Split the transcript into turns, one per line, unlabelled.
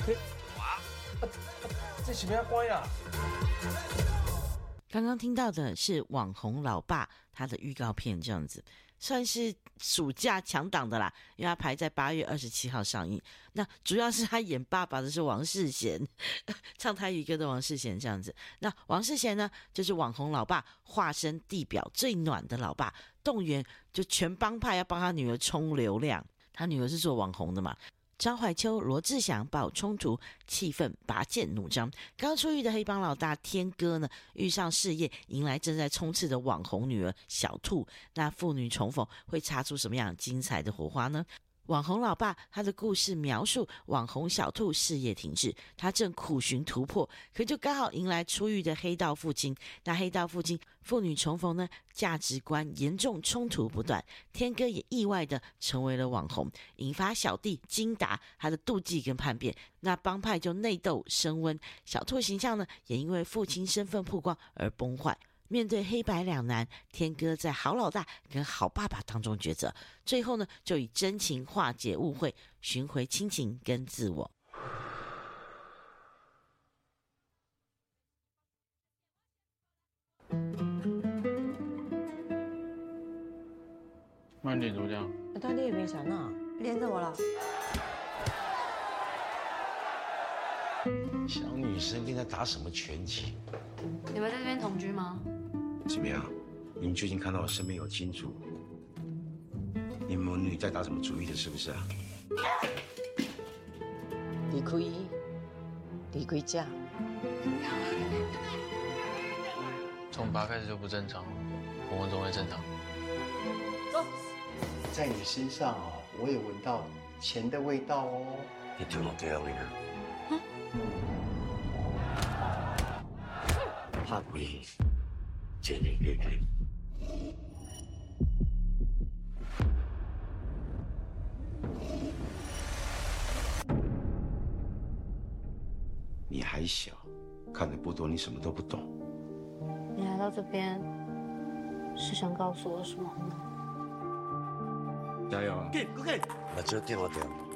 这什么要关呀？
刚刚听到的是网红老爸他的预告片，这样子算是暑假强档的啦，因为他排在8月27号上映。那主要是他演爸爸的是王世贤，唱台语歌的王世贤这样子。那王世贤呢，就是网红老爸化身地表最暖的老爸，动员就全帮派要帮他女儿冲流量。他女儿是做网红的嘛。张怀秋、罗志祥爆冲突，气氛拔剑弩张。刚出狱的黑帮老大天哥呢，遇上事业，迎来正在冲刺的网红女儿小兔。那父女重逢会擦出什么样精彩的火花呢？网红老爸他的故事描述网红小兔事业停滞，他正苦寻突破，可就刚好迎来出狱的黑道父亲。那黑道父亲父女重逢呢，价值观严重冲突不断，天哥也意外的成为了网红，引发小弟金达他的妒忌跟叛变，那帮派就内斗升温，小兔形象呢也因为父亲身份曝光而崩坏。面对黑白两难，天哥在好老大跟好爸爸当中抉择，最后呢就以真情化解误会，寻回亲情跟自我。
慢点怎么样？
但你也没想到，连着我了。
小女生跟他打什么拳击？
你们在这边同居吗？
怎么样？你们最近看到我身边有金主，你们母女在打什么主意的？是不是啊？
离开家。
从8开始就不正常，我们怎么会正常？
走。
在你身上哦，我有闻到钱的味道哦。
你听我对了呢？怕鬼，见你给给。你还小，看得不多，你什么都不懂。
你来到这边是想告诉我什么吗？
加油啊！
那就对我对。